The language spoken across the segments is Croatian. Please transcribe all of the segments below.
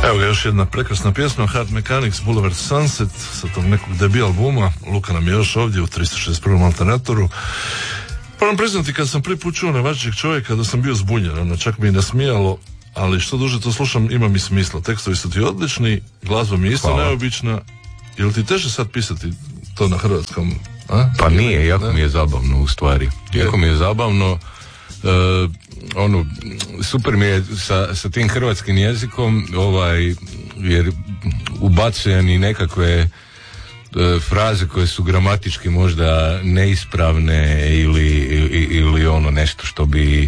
Evo ga još jedna prekrasna pjesma, Hard Mechanics, Boulevard Sunset, sa tog nekog debi albuma. Luka nam je još ovdje u 361. alternatoru. Moram priznati, kad sam prvi put čuo Nevažećeg čovjeka, da sam bio zbunjen, čak mi je nasmijalo, ali što duže to slušam, ima mi smisla. Tekstovi su ti odlični, glazba mi je isto neobična. Je li ti teže sad pisati to na hrvatskom? A? Pa nije, jako mi je zabavno u stvari. Jako mi je zabavno. Super mi je sa tim hrvatskim jezikom, jer ubacujem i nekakve fraze koje su gramatički možda neispravne ili nešto što bi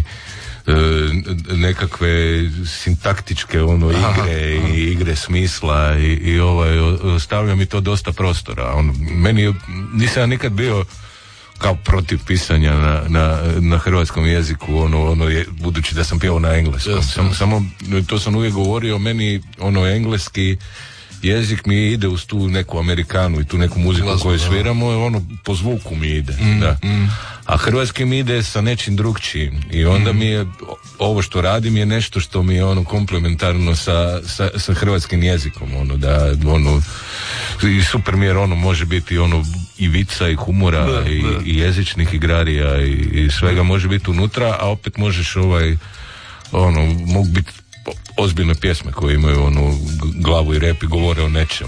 nekakve sintaktičke igre smisla i stavlja mi to dosta prostora. Nisam ja nikad bio kao protiv pisanja na hrvatskom jeziku, budući da sam pjevao na engleskom. Samo to sam uvijek govorio, meni engleski jezik mi ide uz tu neku Amerikanu i tu neku muziku koju sviramo, po zvuku mi ide. A hrvatski mi ide sa nečim drugčijim i onda mi je ovo što radim je nešto što mi je komplementarno sa hrvatskim jezikom, i super mi jer može biti i vica i humora i jezičnih igrarija i svega može biti unutra, a opet možeš mogu biti ozbiljne pjesme koje imaju glavu i rep i govore o nečemu.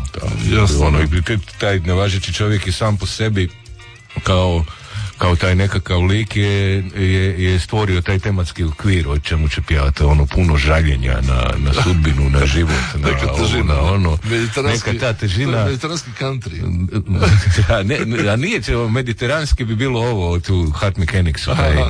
Taj Nevažeći čovjek i sam po sebi kao taj nekakav lik je stvorio taj tematski okvir o čemu će pjevati, puno žaljenja na sudbinu, na život, neka težina, neka ta težina, mediteranski country. A nije mediteranski bi bilo ovo tu Hard Mechanics,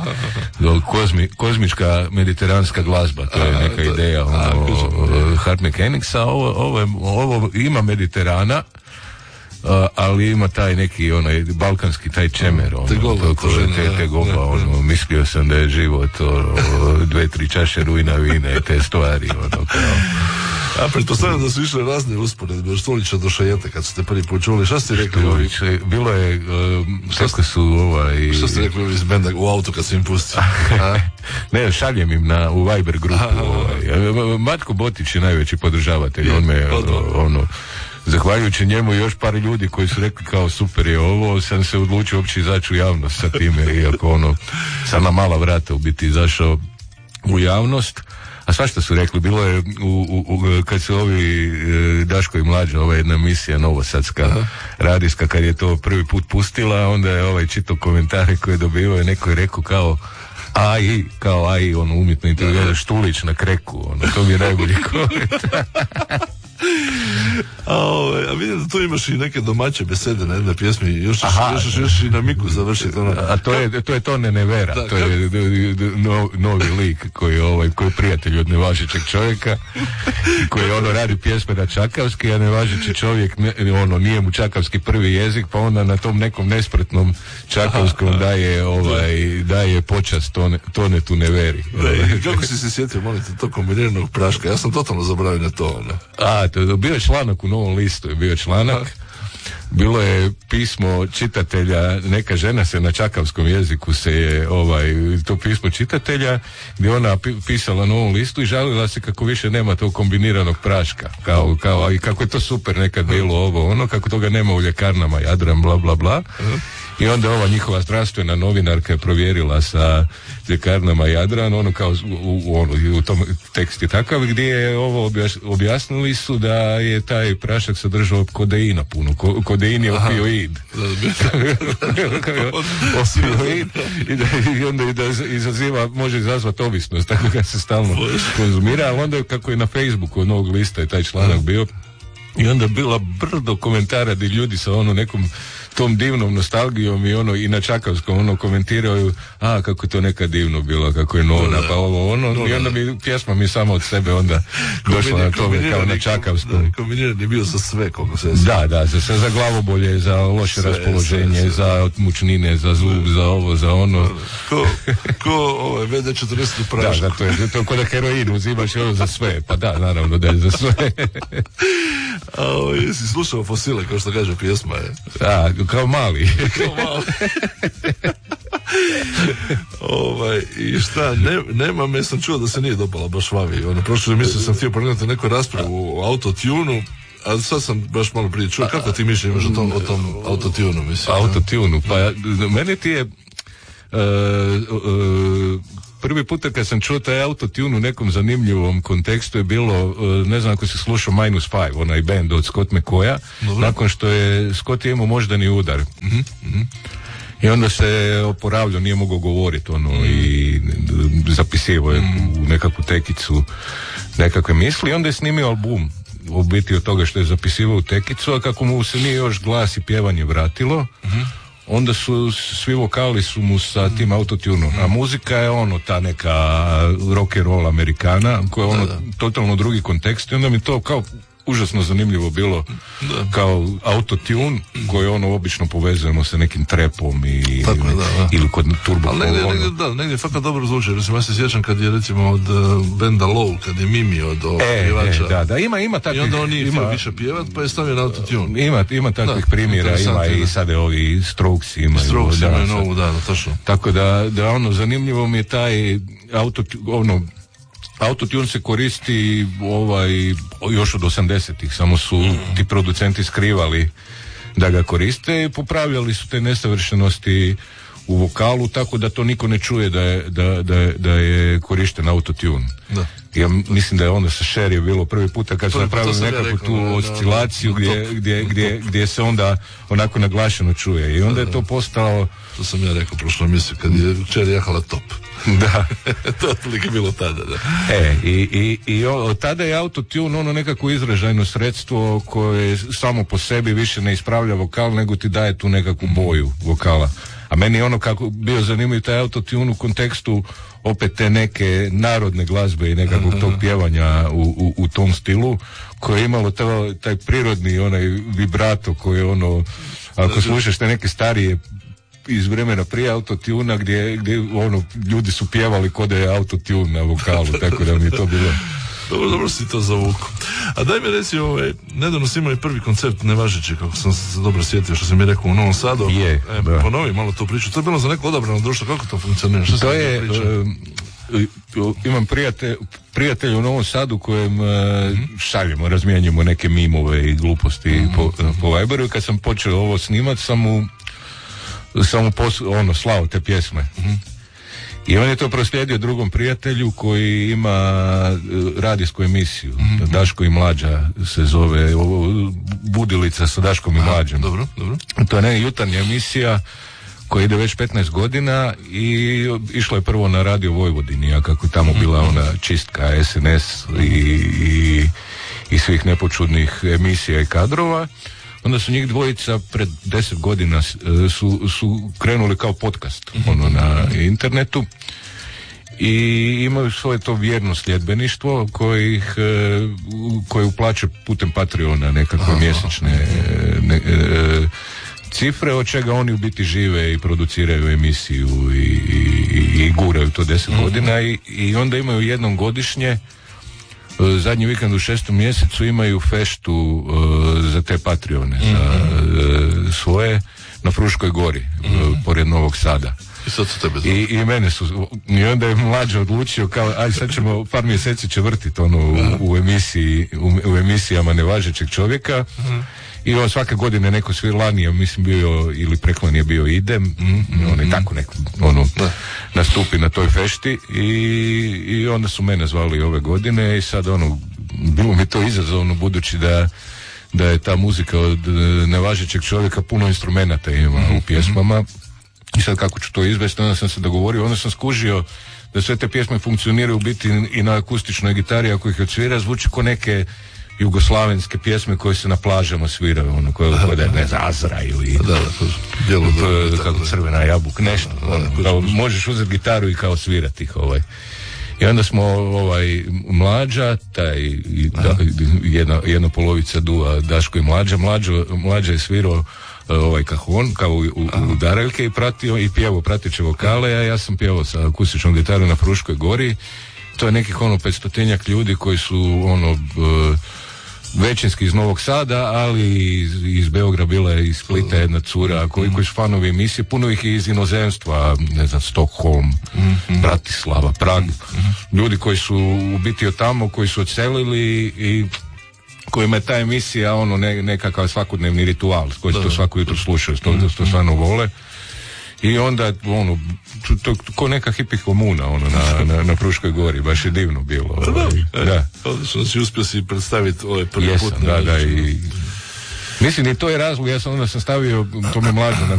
kozmička mediteranska glazba, to je neka ideja Hard Mechanics, a ovo ima Mediterana, ali ima taj neki balkanski taj čemer, te goba, mislio sam da je život 2-3 čaše rujna vina i te stvari, A pretpostavljam da su išle razne usporedbe, Štulića do Šajete kad ste prvi put čuli, šta ste rekli? Bilo je, kako su Šta ste rekli iz benda u autu kad su im pustili? Ne, šaljem im u Viber grupu. Matko Botić je najveći podržavatelj, on me, zahvaljujući njemu i još par ljudi koji su rekli kao super je ovo, sam se odlučio uopće izaći u javnost sa time, iako sam na mala vrata u biti izašao u javnost. A svašta su rekli, bilo je kad su ovi Daško i Mlađa, ova jedna emisija novosadska, radijska, kad je to prvi put pustila, onda je čitao komentare koje dobivaju, neko je rekao kao umjetno intervjuira Štulić na kreku, to mi je najbolji komentar. A vidim da tu imaš i neke domaće besede na jednoj pjesmi, još i na Miku završiti. A to je Tone Nevera, to je novi lik koji je prijatelj od Nevažećeg čovjeka, koji radi pjesme na čakavski, a Nevažeći čovjek nije mu čakavski prvi jezik, pa onda na tom nekom nespretnom čakavskom daje počast Tonetu Neveri. Kako si se sjetio, molim te, to kombiniranog praška? Ja sam totalno zaboravio na to. Bio je članak u Novom listu, bilo je pismo čitatelja, neka žena se na čakavskom jeziku to pismo čitatelja, gdje ona pisala Novom listu i žalila se kako više nema tog kombiniranog praška, i kako je to super nekad bilo kako toga nema u ljekarnama Jadran, bla bla bla. I onda ova njihova zdravstvena novinarka je provjerila sa ljekarnama Jadran, u tom tekst je takav, gdje je objasnili su da je taj prašak sadržao kodeina puno. Kodein je opioid. Opioid. I onda može izazvati ovisnost, tako ga se stalno konzumira, ali onda kako je na Facebooku od Novog lista je taj članak bio, i onda bila brdo komentara gdje ljudi sa nekom tom divnom nostalgijom i na čakavskom komentiraju, kako je to nekad divno bilo, kako je novna, pa i onda pjesma mi samo od sebe onda došla na tome kao na čakavskom. Kombiniran je bio za sve, koliko se za glavobolje, za loše raspoloženje, za mučnine, za zub, za ovo, za ono. Ko VD40 u prašku. Da, to je kod heroin, uzimaš za sve, pa da, naravno da je za sve. Jesi slušao Fosile, kao što kaže pjesma je? Kao mali. I šta, nema sam čuo da se nije dopala baš Vavi. Prošle emisije sam htio pogledati neku raspravu o autotunu, a sad sam baš malo prije čuo. Kako ti mišljenje imaš o tom autotunu? Autotunu, pa meni ti je prvi puta kad sam čuo taj autotune u nekom zanimljivom kontekstu je bilo, ne znam ako si slušao Minus Five, onaj band od Scott McCoya, nakon što je Scott imao moždani udar. I onda se oporavljao, nije mogao govoriti i zapisivao je u nekakvu tekicu nekakve misli i onda je snimio album u biti od toga što je zapisivao u tekicu, a kako mu se nije još glas i pjevanje vratilo, onda su svi vokali su mu sa tim autotunom, a muzika je ta neka rock and roll Amerikana koja je totalno drugi kontekst i onda mi to kao užasno zanimljivo bilo kao autotune koji obično povezujemo sa nekim trepom ili kod turbo. Ali negdje fakat dobro zvuči. Ja se sjećam kad je recimo od benda Low, kad je Mimi od pjevača. Ima takvih. I onda on nije htio više pjevat, pa je stavio na autotune. Ima takvih primjera, ima i sad ovi Strokes imaju. Strokes imaju novu, točno. Tako da zanimljivo mi je taj autotune se koristi još od 80-ih, samo su ti producenti skrivali da ga koriste i popravljali su te nesavršenosti u vokalu, tako da to niko ne čuje da je korišten autotune. Ja mislim da je onda sa Cher je bilo prvi puta kad su napravili nekakvu tu oscilaciju gdje se onda onako naglašeno čuje i onda je to postalo... To sam ja rekao prošlo emisiju kad je Cher jahala top. Da. To je otprilike bilo tada, da. I od tada je autotune nekako izražajno sredstvo koje samo po sebi više ne ispravlja vokal, nego ti daje tu nekakvu boju vokala. A meni je kako bio zanimljiv taj autotune u kontekstu opet te neke narodne glazbe i nekakvog tog pjevanja u tom stilu, koje je imalo taj prirodni onaj vibrato koji je ako slušaš te neke starije iz vremena prije autotuna gdje ljudi su pjevali kod da je autotune na vokalu, tako da mi je to bilo... Dobro si to zavuku. A daj mi reci, nedavno si imao i prvi koncert Nevažeći, kako sam se dobro sjetio što sam mi rekao u Novom Sadu. Ponovi malo tu priču. To je bilo za neko odabrano društvo, kako to funkcionira? To je... imam prijatelja u Novom Sadu kojem šaljemo, razmijenjamo neke mimove i gluposti po Viberu i kad sam počeo ovo snimat sam mu slao te pjesme. I on je to proslijedio drugom prijatelju koji ima radijsku emisiju. Daško i Mlađa se zove, Budilica sa Daškom i Mlađom. Dobro. To je neka jutarnja emisija koja ide već 15 godina i išla je prvo na Radio Vojvodini, a kako tamo bila ona čistka SNS i svih nepočudnih emisija i kadrova. Onda su njih dvojica pred 10 godina su krenuli kao podcast na internetu i imaju svoje to vjerno sljedbeništvo koje uplaćuje putem Patreona nekakve mjesečne cifre, od čega oni u biti žive i produciraju emisiju i guraju to 10 godina i onda imaju jednom godišnje, zadnji vikend u 6. mjesecu imaju feštu za te Patreone, za svoje na Fruškoj gori, pored Novog Sada. I sad su tebe I mene su, i onda je Mlađa odlučio kao, aj sad ćemo, par mjeseci će vrtiti u emisijama Nevažećeg čovjeka. I on svake godine neko svirlanije, mislim bio, ili preklani je bio Idem, on je tako neko, nastupi na toj fešti i onda su mene zvali ove godine i sad bilo mi to izazovno budući da je ta muzika od Nevažećeg čovjeka puno instrumenata ima u pjesmama i sad kako ću to izvesti, onda sam se dogovorio, onda sam skužio da sve te pjesme funkcioniraju u biti i na akustičnoj gitari, ako ih odsvira, zvuči ko neke jugoslavenske pjesme koje se na plažama sviraju, koje da ne Azra ili kako Crvena jabuka, nešto. Možeš uzeti gitaru i kao svirati ih. I onda smo Mlađa, jedna polovica dua Daško i Mlađa je svirao kahon kao u Daraljke i pjevao prateće vokale, a ja sam pjevao sa akustičnom gitarom na Fruškoj gori. To je nekih 500-tinjak ljudi koji su većinski iz Novog Sada, ali iz Beograda, bila je iz Splita jedna cura koji su fanovi emisije, puno ih je iz inozemstva, ne znam, Stockholm, Bratislava, Prag, ljudi koji su u biti od tamo, koji su odselili i kojima je ta emisija ono nekakav svakodnevni ritual, koji to svako jutro slušaju, to stvarno vole. I onda, ono, ko neka hippie komuna, ono, na Fruškoj gori, baš je divno bilo. Da. Odlično si uspio si predstaviti ovaj prvi put. Jesam, da, i mislim, i to je razlog, onda sam stavio tome mlađe na